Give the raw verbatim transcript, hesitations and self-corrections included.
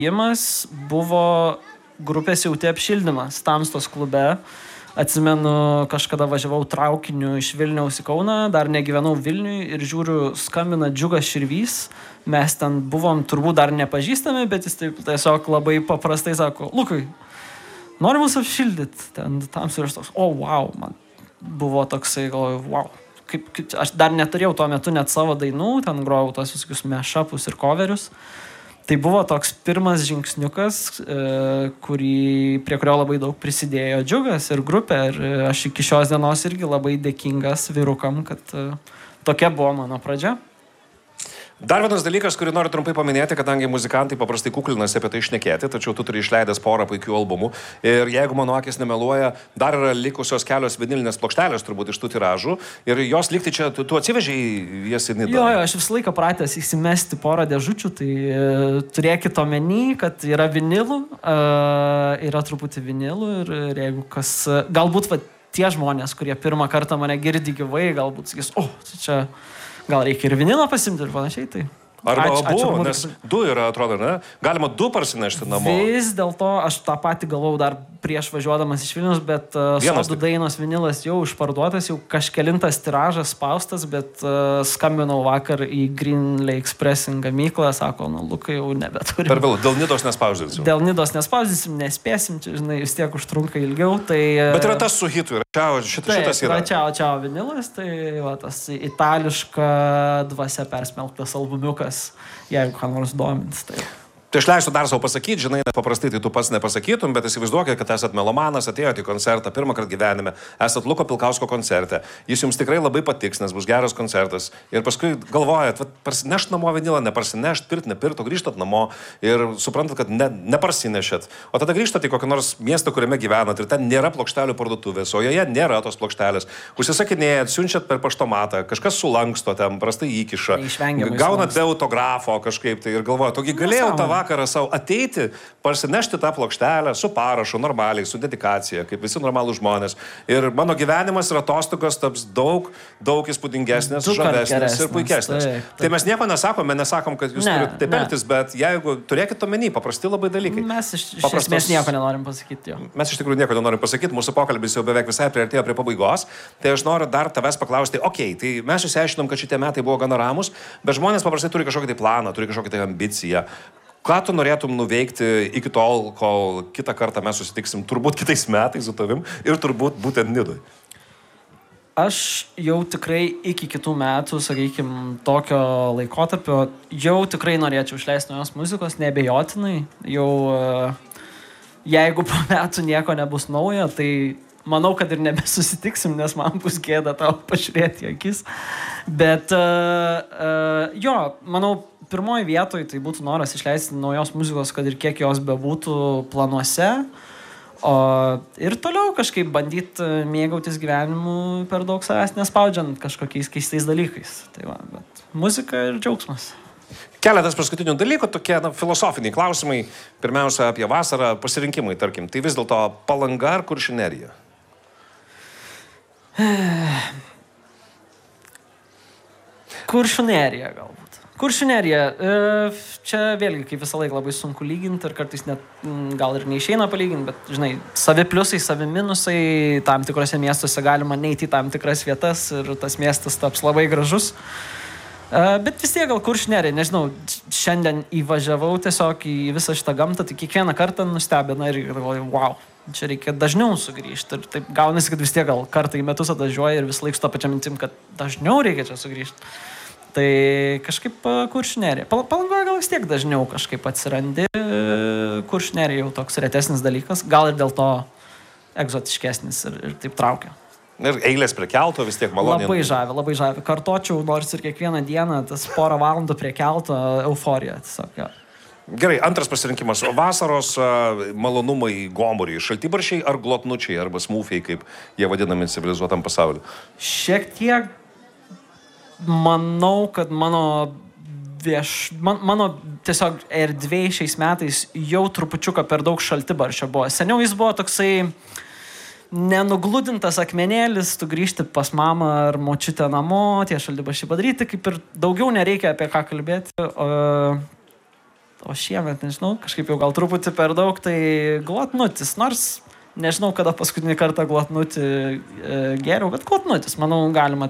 įėjimas buvo grupės Jauti apšildymas Tamstos klube. Atsimenu, kažkada važiavau traukiniu iš Vilniaus į Kauną, dar negyvenau Vilniui ir žiūriu, skambina Džiugas Širvys. Mes ten buvom turbūt dar nepažįstami, bet jis taip tiesiog labai paprastai sako, Lukai, nori mus apšildyti. Ten Tamsui ir toks, o, wow, man buvo toksai, galvoju, wow. Kaip, kaip, aš dar neturėjau tuo metu net savo dainų, ten grojau tos visokius mešapus ir coverius. Tai buvo toks pirmas žingsniukas, e, kurį, prie kurio labai daug prisidėjo Džiugas ir grupė. Ir aš iki šios dienos irgi labai dėkingas vyrukam, kad e, tokia buvo mano pradžia. Dar vienas dalykas, kurį noriu trumpai paminėti, kadangi muzikantai paprastai kuklinasi apie tai šnekėti, tačiau tu turi išleidęs porą puikių albumų. Ir jeigu mano akis nemeluoja, dar yra likusios kelios vinilinės plokštelės turbūt iš tų tiražų. Ir jos likti čia, tu, tu atsivežiai jas į Nidą. Jo, jo, aš visą laiką pratęs įsimesti porą dėžučių, tai e, turėkit omeny, kad yra vinilų, e, yra truputį vinilų ir, ir jeigu kas, galbūt va, tie žmonės, kurie pirmą kartą mane girdi gyvai, galbūt sakys, o, tai čia... Gal reikia ir vinilą pasimti ir panašiai, tai... Arba ačiū, abu, ačiū, nes du yra, atrodo, ne? Galima du parsinešti namo. Vis dėlto aš tą patį galvau dar prieš važiuodamas iš Vilnius, bet uh, Sodų dainos vinilas jau išparduotas, jau kažkelintas tiražas spaustas, bet uh, skambinau vakar į Green Lakes Pressing gamyklą, sako, nu, Lukai, jau nebeturim. Per vėlų, dėl Nidos nespausdinsim. Dėl Nidos nespausdinsim, nespėsim, čia, žinai, vis tiek užtrunka ilgiau, tai... Uh, bet yra tas su hitu, yra čiao, šit, tai, šitas yra. Tai, čiao, čiao vinilas, tai va, tas itališka dvasia persmelktas albumiukas. Jeigu ką nors domins, tai... Tai aš leisiu dar savo pasakyti, žinai, paprastai tai tu pats nepasakytum, bet įsivaizduokit, kad esat melomanas, atėjote į koncertą, pirmą kartą gyvenime, esat Luko Pilkausko koncerte, jis jums tikrai labai patiks, nes bus geras koncertas, ir paskui galvojat, parsinešt namo vinilą, neparsinešt, pirt, nepirt, o grįžtat namo ir suprantat, kad ne, neparsinešėt. O tada grįžtat į kokį nors miestą, kuriame gyvenat, ir ten nėra plokštelių parduotuvės, o joje nėra tos plokštelės. Užsisakinėjat, siunčiat per paštomatą, kažkas sulanksto ten, prastai įkiša, gaunat be autografo kažkaip tai ir galvojat, togi galėjau tą vakarą savo ateiti, parsinešti tą plokštelę su parašu, normaliai, su dedikacija, kaip visi normalūs žmonės. Ir mano gyvenimas ir atostogos taps daug, daug įspūdingesnės, žavesnės ir puikesnės. Tai, tai. tai mes nieko nesakome, nesakom, kad jūs ne, turite taip elgtis, bet jeigu turėkit omeny, paprasti labai dalykai. Mes iš, iš Paprastos, esmės nieko nenorim pasakyti. Jo. Mes iš tikrųjų nieko nenorim pasakyti, mūsų pokalbis jau beveik visai priartėjo prie pabaigos. Tai aš noriu dar tavęs paklausti, okei, okay, tai mes išsiaiškinom, kad šitie metai buvo gana ramus, bet žmonės paprastai turi kažkokį tai planą, turi kažkokią tai ambiciją. Ką tu norėtum nuveikti iki tol, kol kitą kartą mes susitiksim, turbūt kitais metais su tavim ir turbūt būtent Nidoj? Aš jau tikrai iki kitų metų, sakykime, tokio laikotarpio, jau tikrai norėčiau išleisti naujos muzikos, neabejotinai. Jau jeigu po metų nieko nebus naujo, tai manau, kad ir nebesusitiksim, nes man bus gėda tau pažiūrėti į akis. Bet uh, uh, jo, manau, pirmoji vietoje tai būtų noras išleisti naujos muzikos, kad ir kiek jos bebūtų planuose. O ir toliau kažkaip bandyti mėgautis gyvenimu per daug savęs, nespaudžiant kažkokiais keistais dalykais. Tai va, bet muzika ir džiaugsmas. Keletas paskutinių dalykų, tokie na, filosofiniai klausimai. Pirmiausia, apie vasarą, pasirinkimai, tarkim. Tai vis dėlto Palanga ar Kuršių nerija? Kuršių nerija galbūt. Kuršių nerija. Čia vėlgi, kaip visą laiką, labai sunku lyginti ir kartais net gal ir neišeina palyginti, bet, žinai, savi pliusai, savi minusai, tam tikrose miestuose galima neiti į tam tikras vietas ir tas miestas taps labai gražus. Bet vis tiek gal Kuršių nerija, nežinau, šiandien įvažiavau tiesiog į visą šitą gamtą, tai kiekvieną kartą nustebina ir galvoju, wow, čia reikia dažniau sugrįžti. Ir taip gaunasi, kad vis tiek gal kartą į metus atvažiuoji ir vis laik su tą pačią mintim, kad dažniau reikia čia sugrįžti. Tai kažkaip Kuršių nerija. Palangoje gal vis tiek dažniau kažkaip atsirandi. Kuršių nerija jau toks retesnis dalykas, gal ir dėl to egzotiškesnis ir, ir taip traukia. Ir eilės prie kelto vis tiek maloniai. Labai žavi, labai žavi. Kartočiau nors ir kiekvieną dieną, tas porą valandų prie kelto, euforija tiesiog. Ja. Gerai, antras pasirinkimas. Vasaros malonumai gomuriai, šaltibaršiai ar glotnučiai, arba smūfiai, kaip jie vadinami civilizuotam pasauliu? Šiek tiek manau, kad mano vieš... Man, mano tiesiog erdvėj šiais metais jau trupučiuką per daug šaltibaršio buvo. Seniau jis buvo toksai nenugludintas akmenėlis, tu grįžti pas mamą ar močiutę namo, tie šaltibaršiai padaryti, kaip ir daugiau nereikia apie ką kalbėti. O, o šiemet, nežinau, kažkaip jau gal truputį per daug, tai glotnutis, nors nežinau, kada paskutinį kartą glotnutį e, geriau, bet glotnutis, manau, galima